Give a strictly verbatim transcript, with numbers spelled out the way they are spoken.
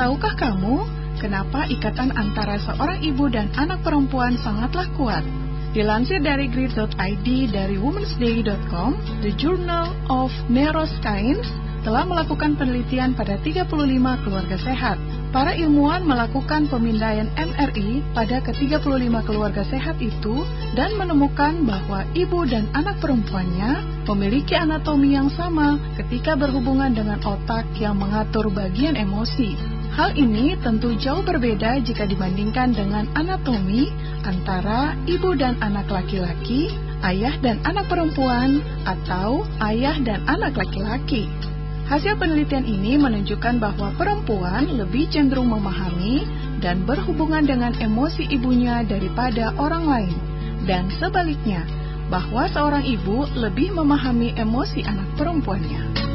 Tahukah kamu kenapa ikatan antara seorang ibu dan anak perempuan sangatlah kuat? Dilansir dari grid dot i d dari womens day dot com, The Journal of Neuroscience telah melakukan penelitian pada tiga puluh lima keluarga sehat. Para ilmuwan melakukan pemindaian M R I pada ke tiga puluh lima keluarga sehat itu dan menemukan bahwa ibu dan anak perempuannya memiliki anatomi yang sama ketika berhubungan dengan otak yang mengatur bagian emosi. Hal ini tentu jauh berbeda jika dibandingkan dengan anatomi antara ibu dan anak laki-laki, ayah dan anak perempuan, atau ayah dan anak laki-laki. Hasil penelitian ini menunjukkan bahwa perempuan lebih cenderung memahami dan berhubungan dengan emosi ibunya daripada orang lain, dan sebaliknya, bahwa seorang ibu lebih memahami emosi anak perempuannya.